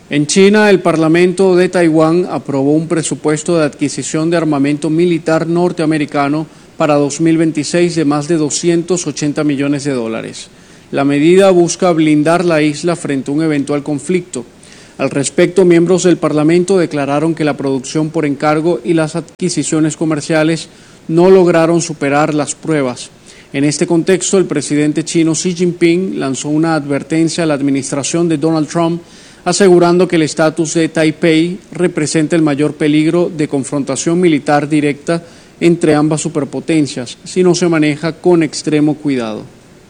En China, el Parlamento de Taiwán aprobó un presupuesto de adquisición de armamento militar norteamericano para 2026 de más de 280 millones de dólares. La medida busca blindar la isla frente a un eventual conflicto. Al respecto, miembros del Parlamento declararon que la producción por encargo y las adquisiciones comerciales no lograron superar las pruebas. En este contexto, el presidente chino Xi Jinping lanzó una advertencia a la administración de Donald Trump, asegurando que el estatus de Taipei representa el mayor peligro de confrontación militar directa entre ambas superpotencias, si no se maneja con extremo cuidado.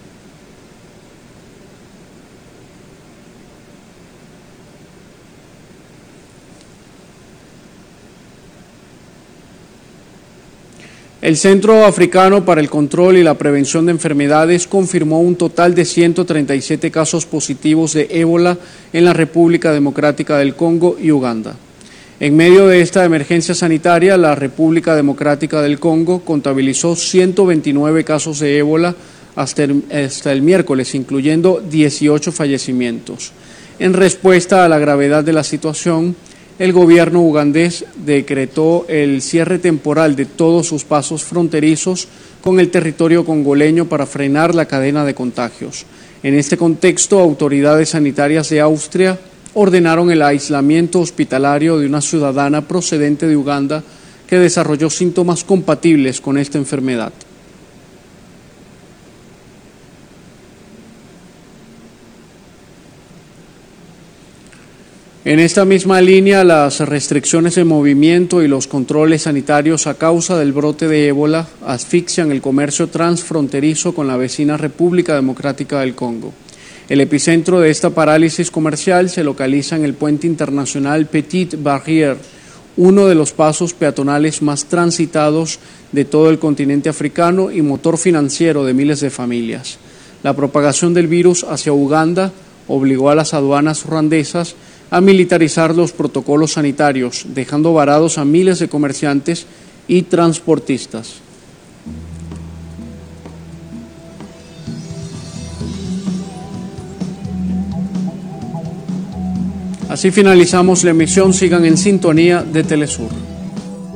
El Centro Africano para el Control y la Prevención de Enfermedades confirmó un total de 137 casos positivos de ébola en la República Democrática del Congo y Uganda. En medio de esta emergencia sanitaria, la República Democrática del Congo contabilizó 129 casos de ébola hasta el miércoles, incluyendo 18 fallecimientos. En respuesta a la gravedad de la situación, el gobierno ugandés decretó el cierre temporal de todos sus pasos fronterizos con el territorio congoleño para frenar la cadena de contagios. En este contexto, autoridades sanitarias de Austria ordenaron el aislamiento hospitalario de una ciudadana procedente de Uganda que desarrolló síntomas compatibles con esta enfermedad. En esta misma línea, las restricciones de movimiento y los controles sanitarios a causa del brote de ébola asfixian el comercio transfronterizo con la vecina República Democrática del Congo. El epicentro de esta parálisis comercial se localiza en el puente internacional Petite Barrière, uno de los pasos peatonales más transitados de todo el continente africano y motor financiero de miles de familias. La propagación del virus hacia Uganda obligó a las aduanas ruandesas a militarizar los protocolos sanitarios, dejando varados a miles de comerciantes y transportistas. Así finalizamos la emisión. Sigan en sintonía de Telesur.